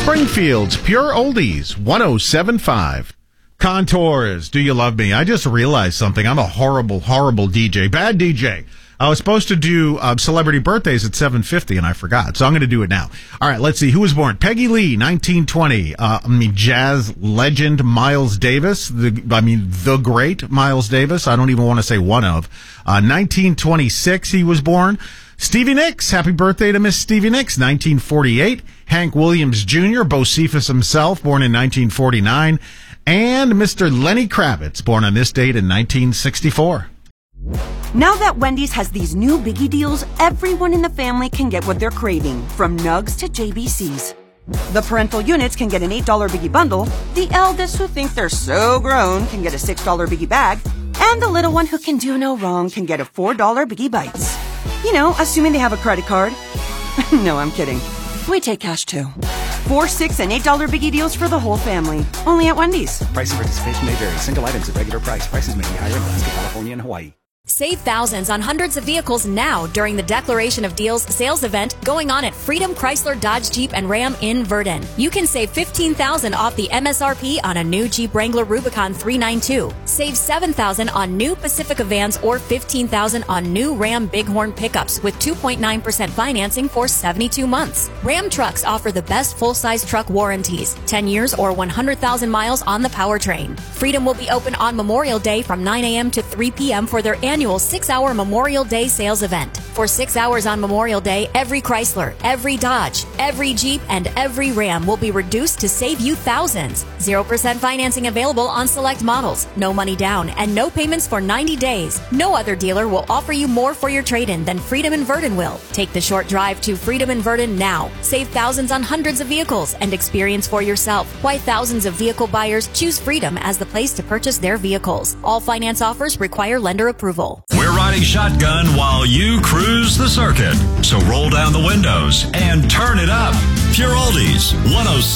Springfield's Pure Oldies, 107.5. Contours, Do You Love Me? I just realized something. I'm a horrible, horrible DJ. Bad DJ. I was supposed to do celebrity birthdays at 7:50, and I forgot. So I'm going to do it now. All right, let's see. Who was born? Peggy Lee, 1920. Jazz legend Miles Davis. The great Miles Davis. I don't even want to say one of. 1926 he was born. Stevie Nicks. Happy birthday to Miss Stevie Nicks, 1948. Hank Williams Jr., Bocephus himself, born in 1949. And Mr. Lenny Kravitz, born on this date in 1964. Now that Wendy's has these new biggie deals, everyone in the family can get what they're craving, from nugs to JBCs. The parental units can get an $8 biggie bundle, the eldest who think they're so grown can get a $6 biggie bag, and the little one who can do no wrong can get a $4 biggie bites. You know, assuming they have a credit card. No, I'm kidding. We take cash too. $4, $6, and $8 biggie deals for the whole family. Only at Wendy's. Price and participation may vary. Single items at regular price. Prices may be higher in Alaska, California, and Hawaii. Save thousands on hundreds of vehicles now during the Declaration of Deals sales event going on at Freedom Chrysler Dodge Jeep and Ram in Verdon. You can save $15,000 off the MSRP on a new Jeep Wrangler Rubicon 392. Save $7,000 on new Pacifica vans or $15,000 on new Ram Bighorn pickups with 2.9% financing for 72 months. Ram trucks offer the best full-size truck warranties, 10 years or 100,000 miles on the powertrain. Freedom will be open on Memorial Day from 9 a.m. to 3 p.m. for their annual 6-hour Memorial Day sales event. For 6 hours on Memorial Day, every Chrysler, every Dodge, every Jeep, and every Ram will be reduced to save you thousands. 0% financing available on select models, no money down, and no payments for 90 days. No other dealer will offer you more for your trade-in than Freedom in Verdon will. Take the short drive to Freedom in Verdon now. Save thousands on hundreds of vehicles and experience for yourself why thousands of vehicle buyers choose Freedom as the place to purchase their vehicles. All finance offers require lender approval. We're riding shotgun while you cruise the circuit. So roll down the windows and turn it up. Pure Oldies, 107.